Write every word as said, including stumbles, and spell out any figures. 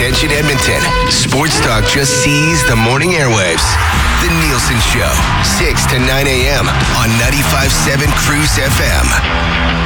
Attention Edmonton. Sports Talk just seized the morning airwaves. The Nielsen Show, six to nine a.m. on ninety-five point seven Cruise F M.